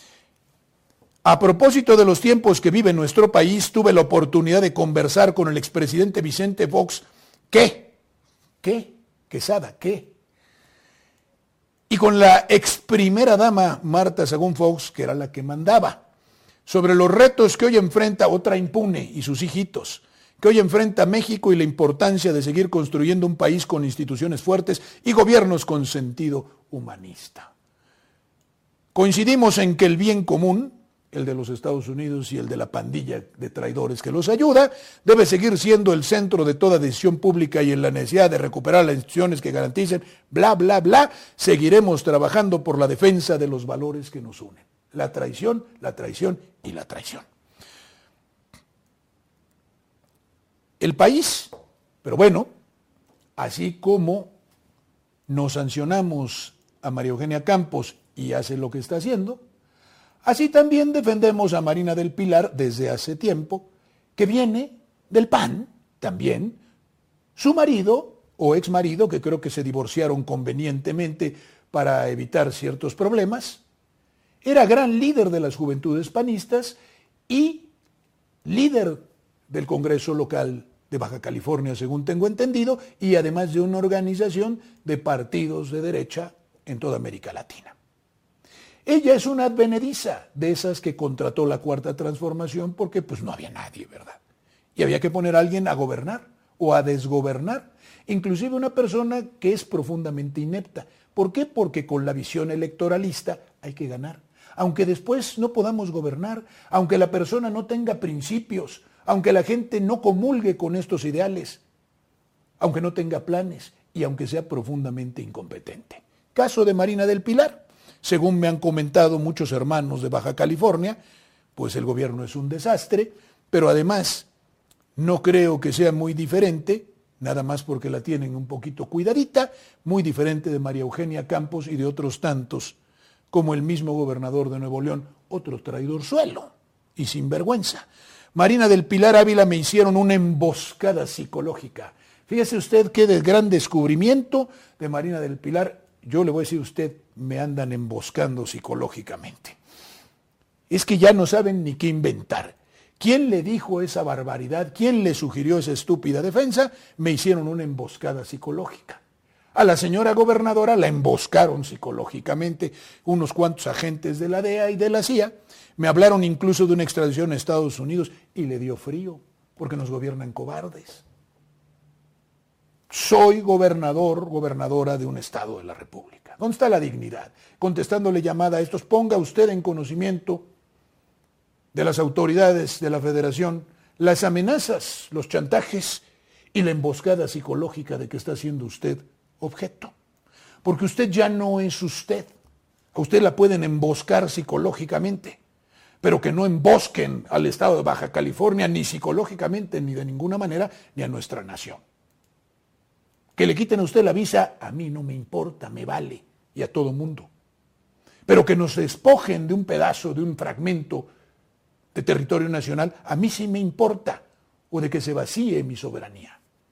A propósito de los tiempos que vive nuestro país, tuve la oportunidad de conversar con el expresidente Vicente Fox. ¿Qué? Quesada, ¿qué? Y con la ex primera dama Marta Sagún Fox, que era la que mandaba, sobre los retos que hoy enfrenta otra impune y sus hijitos, que hoy enfrenta México y la importancia de seguir construyendo un país con instituciones fuertes y gobiernos con sentido humanista. Coincidimos en que el bien común, el de los Estados Unidos y el de la pandilla de traidores que los ayuda, debe seguir siendo el centro de toda decisión pública y en la necesidad de recuperar las instituciones que garanticen, bla, bla, bla, seguiremos trabajando por la defensa de los valores que nos unen. La traición y la traición. El país, pero bueno, así como nos sancionamos a María Eugenia Campos y hace lo que está haciendo, así también defendemos a Marina del Pilar desde hace tiempo, que viene del PAN también, su marido o exmarido, que creo que se divorciaron convenientemente para evitar ciertos problemas, era gran líder de las juventudes panistas y líder del Congreso local de Baja California, según tengo entendido, y además de una organización de partidos de derecha en toda América Latina. Ella es una advenediza de esas que contrató la Cuarta Transformación porque pues no había nadie, ¿verdad? Y había que poner a alguien a gobernar o a desgobernar, inclusive una persona que es profundamente inepta. ¿Por qué? Porque con la visión electoralista hay que ganar. Aunque después no podamos gobernar, aunque la persona no tenga principios, aunque la gente no comulgue con estos ideales, aunque no tenga planes y aunque sea profundamente incompetente. Caso de Marina del Pilar. Según me han comentado muchos hermanos de Baja California, pues el gobierno es un desastre, pero además no creo que sea muy diferente, nada más porque la tienen un poquito cuidadita, muy diferente de María Eugenia Campos y de otros tantos, como el mismo gobernador de Nuevo León, otro traidor suelo y sinvergüenza. Marina del Pilar Ávila me hicieron una emboscada psicológica. Fíjese usted qué gran descubrimiento de Marina del Pilar. Yo le voy a decir a usted, me andan emboscando psicológicamente. Es que ya no saben ni qué inventar. ¿Quién le dijo esa barbaridad? ¿Quién le sugirió esa estúpida defensa? Me hicieron una emboscada psicológica. A la señora gobernadora la emboscaron psicológicamente unos cuantos agentes de la DEA y de la CIA. Me hablaron incluso de una extradición a Estados Unidos y le dio frío, porque nos gobiernan cobardes. Soy gobernadora de un estado de la República. ¿Dónde está la dignidad? Contestándole llamada a estos, ponga usted en conocimiento de las autoridades de la Federación las amenazas, los chantajes y la emboscada psicológica de que está siendo usted objeto. Porque usted ya no es usted. A usted la pueden emboscar psicológicamente, pero que no embosquen al estado de Baja California ni psicológicamente, ni de ninguna manera, ni a nuestra nación. Que le quiten a usted la visa, a mí no me importa, me vale, y a todo mundo. Pero que nos despojen de un pedazo, de un fragmento de territorio nacional, a mí sí me importa, o de que se vacíe mi soberanía.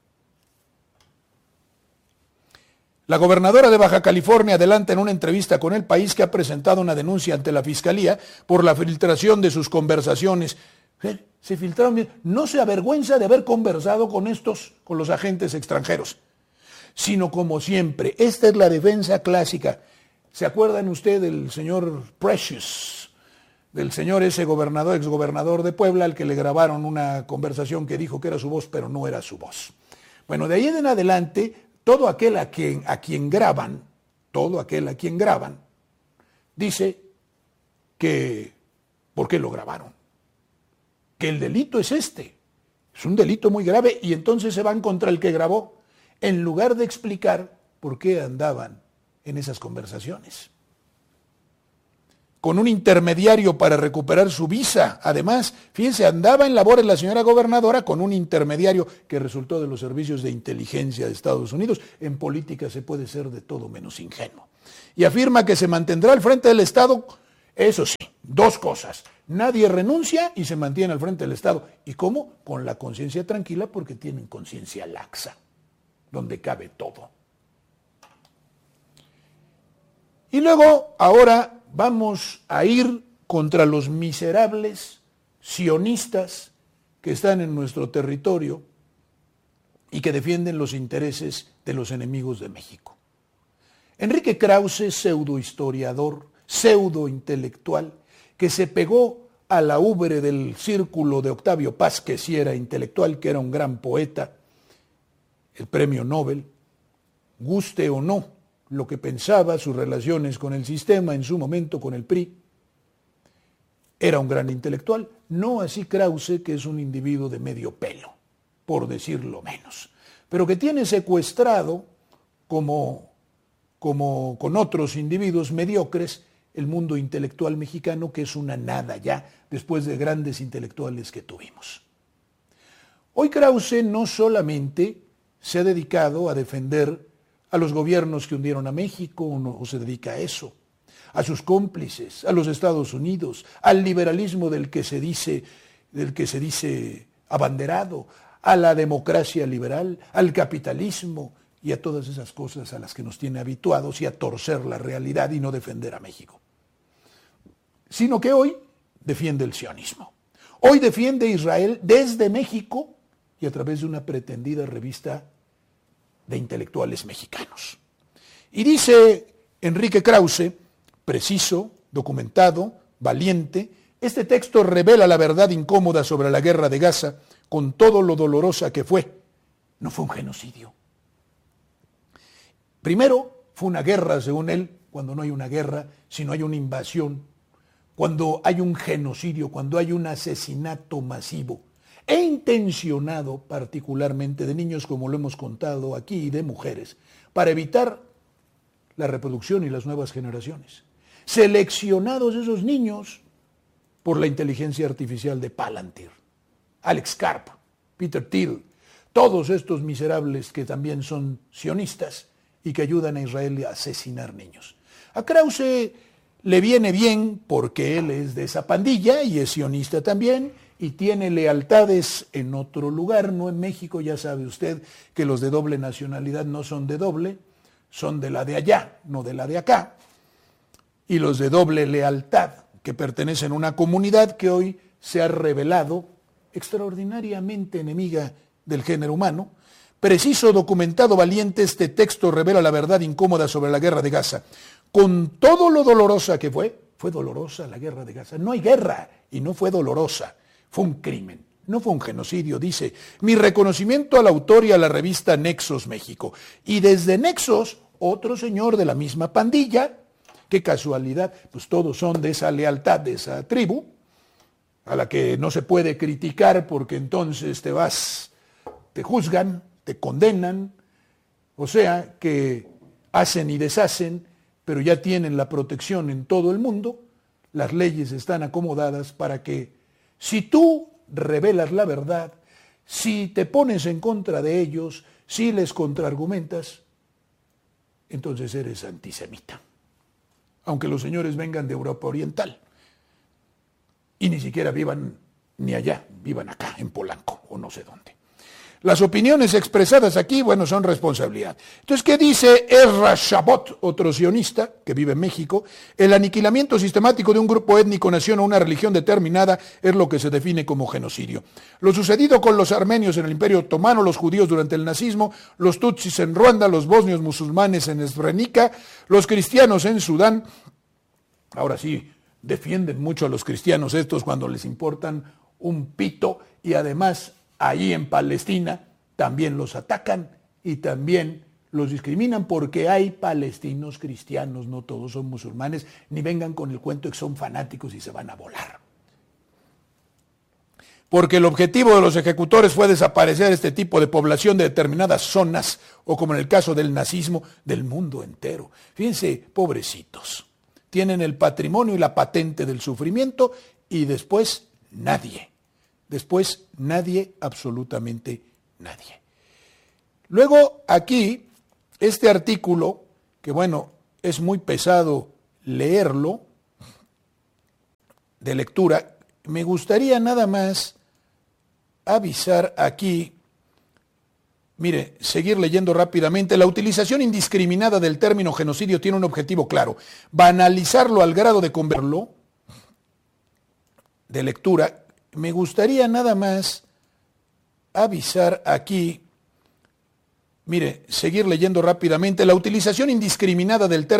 La gobernadora de Baja California adelanta en una entrevista con El País que ha presentado una denuncia ante la Fiscalía por la filtración de sus conversaciones. Se filtraron bien. No se avergüenza de haber conversado con los agentes extranjeros, sino como siempre. Esta es la defensa clásica. ¿Se acuerdan usted del señor Precious, del señor ese exgobernador de Puebla, al que le grabaron una conversación que dijo que era su voz, pero no era su voz? Bueno, de ahí en adelante, todo aquel a quien graban, dice que, ¿por qué lo grabaron? Que el delito es es un delito muy grave, y entonces se van contra el que grabó, en lugar de explicar por qué andaban en esas conversaciones. con un intermediario para recuperar su visa. Además, fíjense, andaba en labores la señora gobernadora con un intermediario que resultó de los servicios de inteligencia de Estados Unidos. En política se puede ser de todo menos ingenuo. Y afirma que se mantendrá al frente del Estado. Eso sí, dos cosas. Nadie renuncia y se mantiene al frente del Estado. ¿Y cómo? Con la conciencia tranquila, porque tienen conciencia laxa, donde cabe todo. Y luego, ahora vamos a ir contra los miserables sionistas que están en nuestro territorio y que defienden los intereses de los enemigos de México. Enrique Krause, pseudohistoriador, pseudointelectual, que se pegó a la ubre del círculo de Octavio Paz, que sí era intelectual, que era un gran poeta, el premio Nobel, guste o no lo que pensaba, sus relaciones con el sistema, en su momento con el PRI, era un gran intelectual, no así Krause, que es un individuo de medio pelo, por decirlo menos, pero que tiene secuestrado, como con otros individuos mediocres, el mundo intelectual mexicano, que es una nada ya, después de grandes intelectuales que tuvimos. Hoy Krause no solamente se ha dedicado a defender a los gobiernos que hundieron a México, o se dedica a eso, a sus cómplices, a los Estados Unidos, al liberalismo del que se dice abanderado, a la democracia liberal, al capitalismo y a todas esas cosas a las que nos tiene habituados y a torcer la realidad y no defender a México. Sino que hoy defiende el sionismo. Hoy defiende a Israel desde México y a través de una pretendida revista de intelectuales mexicanos. Y dice Enrique Krause, preciso, documentado, valiente, este texto revela la verdad incómoda sobre la guerra de Gaza, con todo lo dolorosa que fue. No fue un genocidio. Primero, fue una guerra, según él, cuando no hay una guerra, sino hay una invasión, cuando hay un genocidio, cuando hay un asesinato masivo e intencionado, particularmente de niños, como lo hemos contado aquí, y de mujeres, para evitar la reproducción y las nuevas generaciones. Seleccionados esos niños por la inteligencia artificial de Palantir, Alex Karp, Peter Thiel, todos estos miserables que también son sionistas y que ayudan a Israel a asesinar niños. A Krause le viene bien porque él es de esa pandilla y es sionista también, y tiene lealtades en otro lugar, no en México. Ya sabe usted que los de doble nacionalidad no son de doble, son de la de allá, no de la de acá. Y los de doble lealtad, que pertenecen a una comunidad que hoy se ha revelado extraordinariamente enemiga del género humano. Preciso, documentado, valiente, este texto revela la verdad incómoda sobre la guerra de Gaza. Con todo lo dolorosa que fue dolorosa la guerra de Gaza. No hay guerra y no fue dolorosa. Fue un crimen, no fue un genocidio, dice. Mi reconocimiento al autor y a la revista Nexos México. Y desde Nexos, otro señor de la misma pandilla, qué casualidad, pues todos son de esa lealtad, de esa tribu, a la que no se puede criticar porque entonces te juzgan, te condenan, o sea que hacen y deshacen, pero ya tienen la protección en todo el mundo. Las leyes están acomodadas para que si tú revelas la verdad, si te pones en contra de ellos, si les contraargumentas, entonces eres antisemita. Aunque los señores vengan de Europa Oriental y ni siquiera vivan ni allá, vivan acá, en Polanco o no sé dónde. Las opiniones expresadas aquí, bueno, son responsabilidad. Entonces, ¿qué dice Ezra Shabot, otro sionista que vive en México? El aniquilamiento sistemático de un grupo étnico, nación o una religión determinada es lo que se define como genocidio. Lo sucedido con los armenios en el Imperio Otomano, los judíos durante el nazismo, los tutsis en Ruanda, los bosnios musulmanes en Srebrenica, los cristianos en Sudán. Ahora sí, defienden mucho a los cristianos estos cuando les importan un pito, y además ahí en Palestina también los atacan y también los discriminan porque hay palestinos cristianos, no todos son musulmanes, ni vengan con el cuento de que son fanáticos y se van a volar. Porque el objetivo de los ejecutores fue desaparecer este tipo de población de determinadas zonas, o como en el caso del nazismo, del mundo entero. Fíjense, pobrecitos, tienen el patrimonio y la patente del sufrimiento, y después nadie. Después nadie, absolutamente nadie. Luego aquí, este artículo, que bueno, es muy pesado leerlo, de lectura, me gustaría nada más avisar aquí, mire, seguir leyendo rápidamente. La utilización indiscriminada del término genocidio tiene un objetivo claro: banalizarlo al grado de convertirlo, de lectura. Me gustaría nada más avisar aquí, mire, seguir leyendo rápidamente. La utilización indiscriminada del término